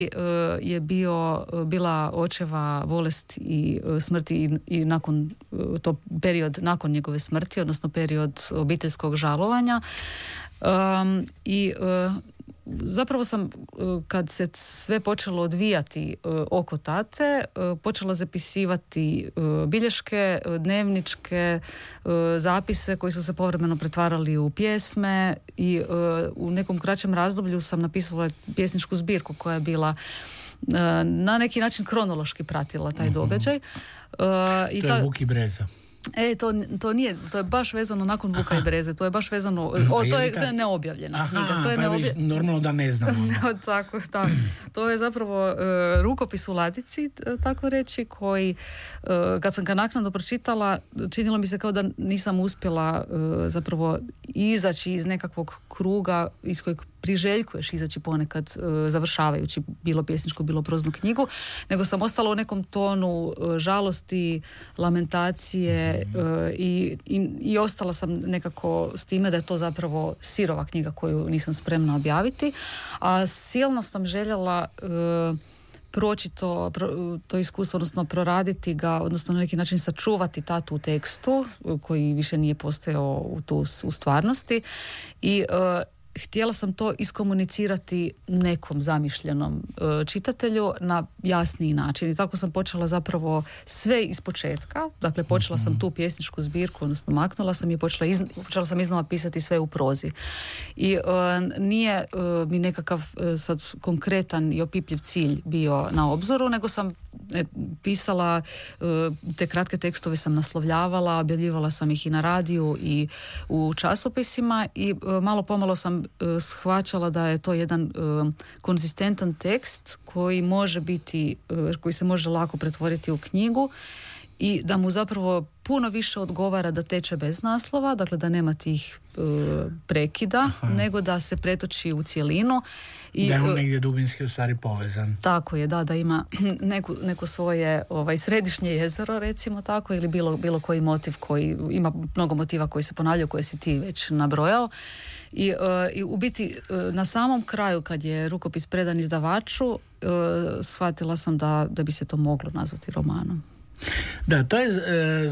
je bila očeva bolest i smrti i nakon to period nakon njegove smrti, odnosno period obiteljskog žalovanja. Zapravo sam, kad se sve počelo odvijati oko tate, počela zapisivati bilješke, dnevničke, zapise koji su se povremeno pretvarali u pjesme i u nekom kraćem razdoblju sam napisala pjesničku zbirku koja je bila na neki način kronološki pratila taj događaj. To je Vuk i Breza. To nije, to je baš vezano nakon Vuka i Breze, to je baš vezano, to je neobjavljena knjiga. To je normalno da ne znamo. Tako. To je zapravo rukopis u ladici, tako reći, koji, kad sam ga naknadno pročitala, činilo mi se kao da nisam uspjela zapravo izaći iz nekakvog kruga iz kojeg priželjkuješ izaći ponekad završavajući bilo pjesničku, bilo proznu knjigu, nego sam ostala u nekom tonu žalosti, lamentacije i ostala sam nekako s time da je to zapravo sirova knjiga koju nisam spremna objaviti, a silno sam željela proći to iskustvo, odnosno proraditi ga, odnosno na neki način sačuvati tatu u tekstu koji više nije postojao u stvarnosti i htjela sam to iskomunicirati nekom zamišljenom čitatelju na jasniji način i tako sam počela zapravo sve iz početka, dakle počela sam tu pjesničku zbirku, odnosno maknula sam i počela sam iznova pisati sve u prozi i nije mi nekakav sad konkretan i opipljiv cilj bio na obzoru, nego sam pisala te kratke tekstove, sam naslovljavala, objavljivala sam ih i na radiju i u časopisima i malo pomalo sam shvaćala da je to jedan konzistentan tekst koji može biti, koji se može lako pretvoriti u knjigu i da mu zapravo puno više odgovara da teče bez naslova, dakle da nema tih prekida, nego da se pretoči u cjelinu. I, da je on negdje dubinski u stvari povezan. Tako je, da ima neko svoje središnje jezero, recimo tako, ili bilo koji motiv koji, ima mnogo motiva koji se ponavljaju, koje si ti već nabrojao. I u biti na samom kraju, kad je rukopis predan izdavaču, shvatila sam da bi se to moglo nazvati romanom. Da, to je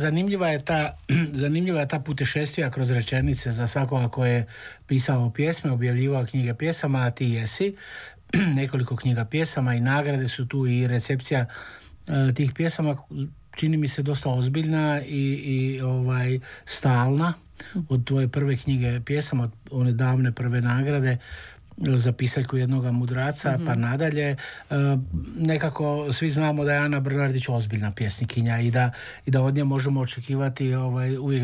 zanimljiva je ta putešestvija kroz rečenice za svakoga ko je pisao pjesme, objavljivao knjige pjesama, a ti jesi. Nekoliko knjiga pjesama i nagrade su tu i recepcija tih pjesama čini mi se dosta ozbiljna i stalna. Od tvoje prve knjige pjesama, od one davne prve nagrade za pisaljku jednoga mudraca, pa nadalje. Nekako svi znamo da je Ana Brnardić ozbiljna pjesnikinja i da od nje možemo očekivati uvijek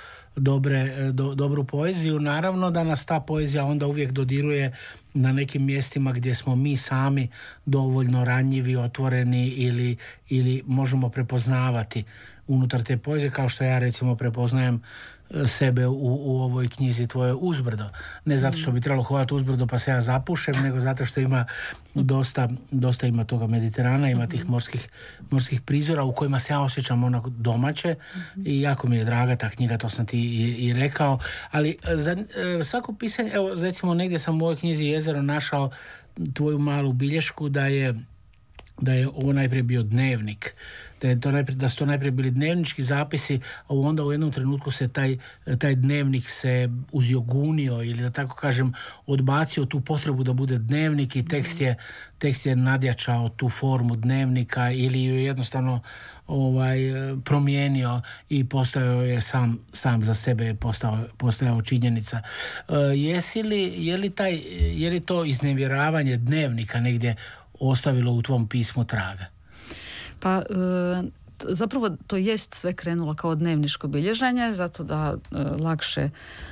dobru poeziju. Naravno da nas ta poezija onda uvijek dodiruje na nekim mjestima gdje smo mi sami dovoljno ranjivi, otvoreni ili možemo prepoznavati unutar te poezije, kao što ja recimo prepoznajem sebe u ovoj knjizi tvoje Uzbrdo. Ne zato što bi trebalo hodati uzbrdo pa se ja zapušem, nego zato što ima dosta ima toga Mediterana, ima tih morskih prizora u kojima se ja osjećam onako domaće i jako mi je draga ta knjiga, to sam ti i rekao. Ali za svako pisanje, evo recimo negdje sam u ovoj knjizi Jezero našao tvoju malu bilješku da je ovo najprije bio dnevnik, da su to najprije bili dnevnički zapisi, a onda u jednom trenutku se taj dnevnik se uzjogunio ili da tako kažem odbacio tu potrebu da bude dnevnik i tekst je nadjačao tu formu dnevnika ili ju jednostavno promijenio i postojao je sam za sebe postojao činjenica. Je li to iznevjeravanje dnevnika negdje ostavilo u tvom pismu traga? Pa zapravo to jest sve krenulo kao dnevničko bilježenje, zato da lakše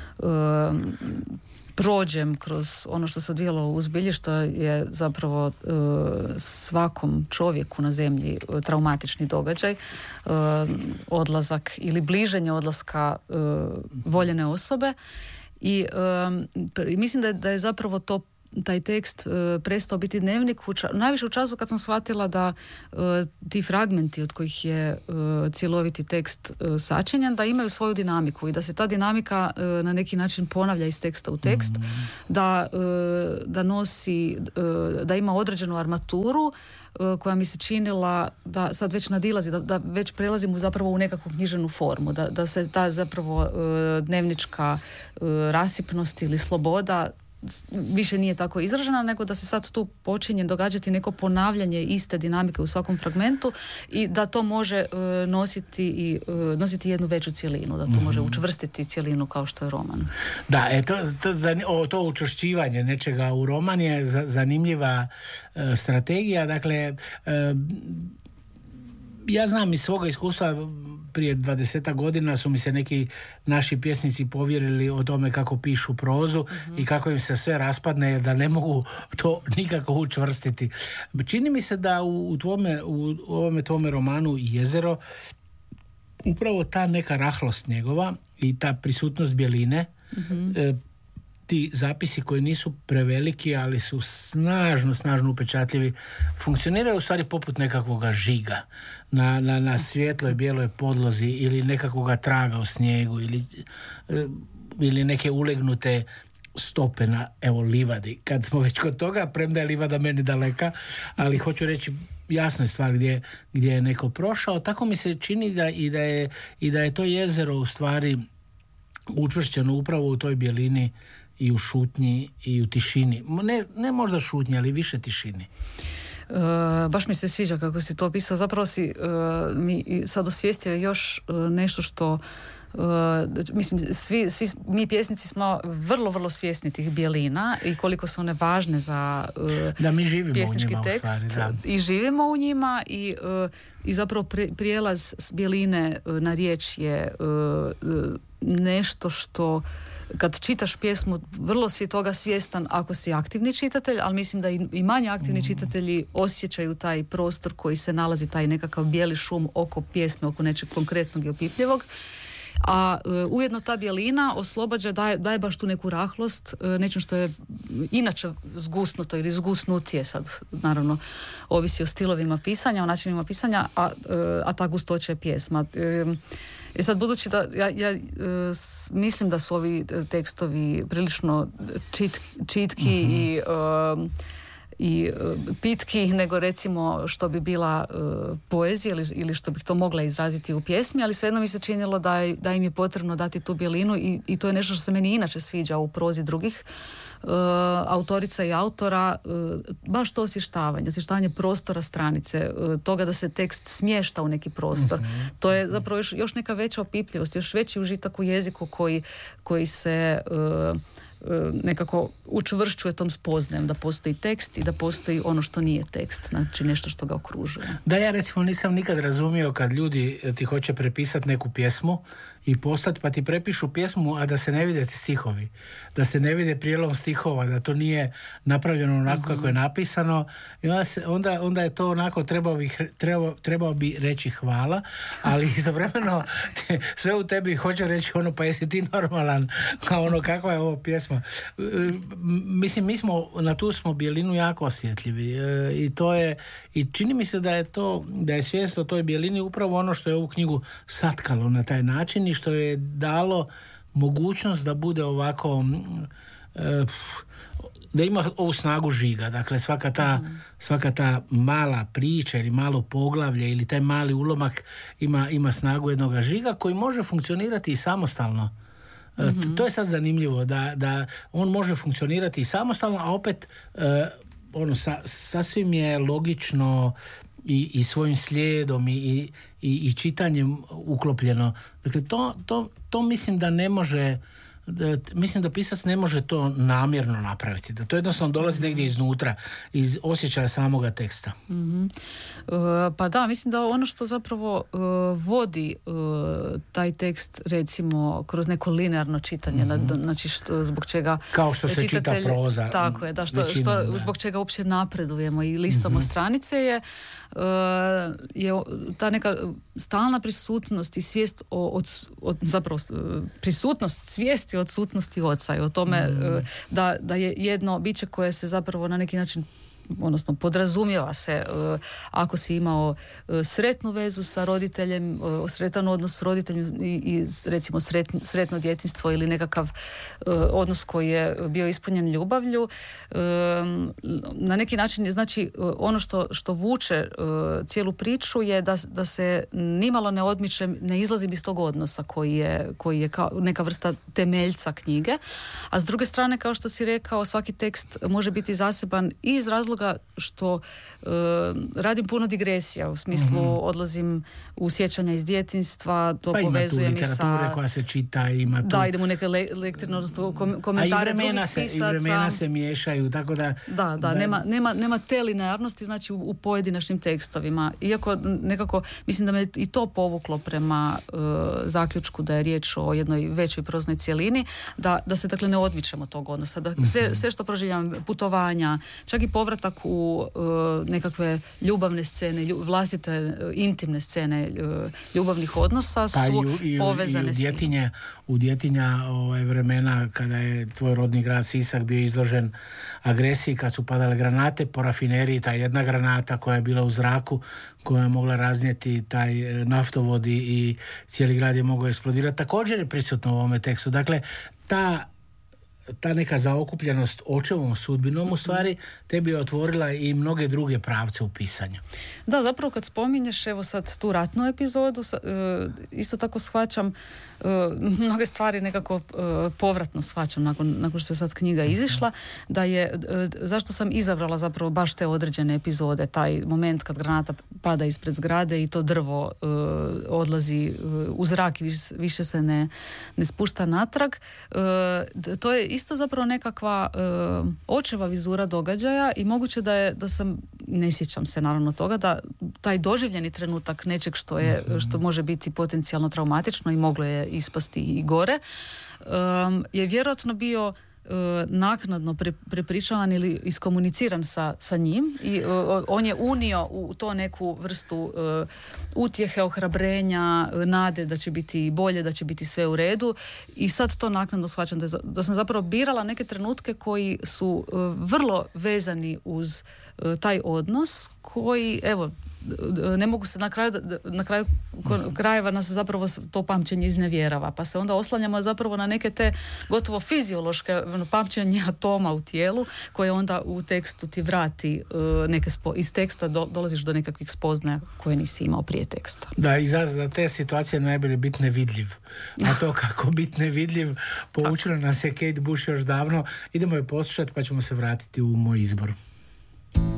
prođem kroz ono što se odvijalo uz bilje, što je zapravo svakom čovjeku na zemlji traumatični događaj, odlazak ili bliženje odlaska voljene osobe i mislim da je zapravo to taj tekst prestao biti dnevnik, najviše u času kad sam shvatila da ti fragmenti od kojih je cjeloviti tekst sačinjen, da imaju svoju dinamiku i da se ta dinamika na neki način ponavlja iz teksta u tekst, da nosi, da ima određenu armaturu koja mi se činila da sad već nadilazi, da već prelazimo zapravo u nekakvu književnu formu, da se ta zapravo dnevnička rasipnost ili sloboda više nije tako izražena, nego da se sad tu počinje događati neko ponavljanje iste dinamike u svakom fragmentu i da to može nositi jednu veću cjelinu, da to može učvrstiti cjelinu kao što je roman. Da, to učvršćivanje nečega u roman je zanimljiva strategija. Dakle, ja znam iz svoga iskustva, prije 20 godina su mi se neki naši pjesnici povjerili o tome kako pišu prozu i kako im se sve raspadne jer da ne mogu to nikako učvrstiti. Čini mi se da u ovome tvome romanu Jezero upravo ta neka rahlost njegova i ta prisutnost bjeline, ti zapisi koji nisu preveliki, ali su snažno upečatljivi, funkcioniraju u stvari poput nekakvoga žiga na svjetloj bijeloj podlozi ili nekakvoga traga u snijegu ili neke ulegnute stope na livadi. Kad smo već kod toga, premda je livada meni daleka, ali hoću reći jasno je stvar gdje je neko prošao, tako mi se čini da je to jezero u stvari učvršćeno upravo u toj bjelini i u šutnji i u tišini. Ne možda šutnji, ali više tišini. Baš mi se sviđa kako si to opisao. Zapravo si mi sad osvijestio još nešto što mislim, svi mi pjesnici smo vrlo, vrlo svjesni tih bjelina i koliko su one važne za da mi živimo pjesnički u njima, tekst. u stvari, da. I živimo u njima i zapravo prijelaz s bjeline na riječ je nešto što kad čitaš pjesmu vrlo si toga svjestan ako si aktivni čitatelj, ali mislim da i manje aktivni čitatelji osjećaju taj prostor koji se nalazi, taj nekakav bijeli šum oko pjesme, oko nečeg konkretnog i opipljivog. A ujedno ta bjelina oslobađa, daje baš tu neku rahlost, nečem što je inače zgusnuto ili zgusnutije, sad naravno ovisi o stilovima pisanja, o načinima pisanja, a ta gustoća je pjesma. I sad budući da ja mislim da su ovi tekstovi prilično čitki i pitki nego recimo što bi bila poezija ili što bih to mogla izraziti u pjesmi, ali svejedno mi se činilo da im je potrebno dati tu bjelinu i to je nešto što se meni inače sviđa u prozi drugih autorica i autora, baš to osvještavanje prostora stranice, toga da se tekst smješta u neki prostor. To je zapravo još neka veća opipljivost, još veći užitak u jeziku koji se nekako učvršćuje tom spoznajem da postoji tekst i da postoji ono što nije tekst, znači nešto što ga okružuje. Da, ja recimo nisam nikad razumio kad ljudi ti hoće prepisati neku pjesmu i poslati, pa ti prepišu pjesmu, a da se ne vide stihovi, da se ne vide prijelom stihova, da to nije napravljeno onako kako je napisano, i onda je to onako, trebao bi reći hvala, ali istovremeno sve u tebi hoće reći ono, pa jesi ti normalan, kao ono, kakva je ovo pjesma. Mislim, mi smo na tu smo bjelinu jako osjetljivi i čini mi se da je svijest o toj bjelini upravo ono što je ovu knjigu satkalo na taj način i što je dalo mogućnost da bude ovako, da ima ovu snagu žiga. Dakle, svaka ta mala priča ili malo poglavlje ili taj mali ulomak ima snagu jednog žiga koji može funkcionirati i samostalno. To je sad zanimljivo, da on može funkcionirati i samostalno, a opet sasvim je logično i svojim slijedom i čitanjem uklopljeno. Dakle, to mislim da ne može, mislim da pisac ne može to namjerno napraviti, da to jednostavno dolazi negdje iznutra, iz osjećaja samoga teksta. Pa da, mislim da ono što zapravo vodi taj tekst recimo kroz neko linearno čitanje, znači zbog čega kao što se čita proza. Tako je, zbog čega uopće napredujemo i listamo stranice je ta neka stalna prisutnost i svijest zapravo prisutnost svijesti povijesti o odsutnosti oca i o tome da je jedno biće koje se zapravo na neki način, odnosno podrazumijeva se ako si imao sretnu vezu sa roditeljem, sretan odnos s roditeljem i recimo sretno djetinjstvo ili nekakav odnos koji je bio ispunjen ljubavlju, na neki način je, znači, ono što vuče cijelu priču je da se nimalo ne odmičem, ne izlazim iz tog odnosa koji je kao neka vrsta temeljca knjige, a s druge strane, kao što si rekao, svaki tekst može biti zaseban i iz razloga što radim puno digresija, u smislu odlazim u sjećanja iz djetinjstva, to povezujem i sa... Pa ima tu literature koja se čita, ima tu... Da, idemo u neke lektirne, odnosno komentare drugih pisaca. I vremena se miješaju, tako da... Da, nema te linearnosti, znači u pojedinačnim tekstovima. Iako nekako, mislim da me i to povuklo prema zaključku da je riječ o jednoj većoj proznoj cjelini, da se dakle ne odmičemo tog odnosa, da sve što proživljam, putovanja, čak i povratak u nekakve ljubavne scene, vlastite intimne scene ljubavnih odnosa su povezane s tim. U djetinja vremena kada je tvoj rodni grad Sisak bio izložen agresiji, kad su padale granate po rafineriji, ta jedna granata koja je bila u zraku, koja je mogla raznijeti taj naftovod i cijeli grad je mogao eksplodirati, također je prisutno u ovome tekstu. Dakle, ta neka zaokupljenost očevom sudbinom u stvari tebi je otvorila i mnoge druge pravce u pisanju. Da, zapravo kad spominješ evo sad tu ratnu epizodu, isto tako shvaćam mnoge stvari nekako povratno shvaćam nakon što je sad knjiga izišla, da je, zašto sam izabrala zapravo baš te određene epizode, taj moment kad granata pada ispred zgrade i to drvo odlazi u zrak i više se ne spušta natrag. To je isto zapravo nekakva očeva vizura događaja i moguće da sam, ne sjećam se naravno toga, da taj doživljeni trenutak nečeg što može biti potencijalno traumatično i moglo je ispasti i gore, je vjerojatno bio naknadno prepričavan ili iskomuniciran sa njim i on je unio u to neku vrstu utjehe, ohrabrenja, nade da će biti bolje, da će biti sve u redu i sad to naknadno shvaćam da sam zapravo birala neke trenutke koji su vrlo vezani uz taj odnos koji, evo, ne mogu se na kraju krajeva nas zapravo to pamćenje iznevjerava, pa se onda oslanjamo zapravo na neke te gotovo fiziološke pamćenje atoma u tijelu koje onda u tekstu ti vrati iz teksta dolaziš do nekakvih spoznaja koje nisi imao prije teksta. Da, i za te situacije najbolje biti nevidljiv. A to kako biti nevidljiv poučila nas je Kate Bush još davno. Idemo je poslušati pa ćemo se vratiti u moj izbor.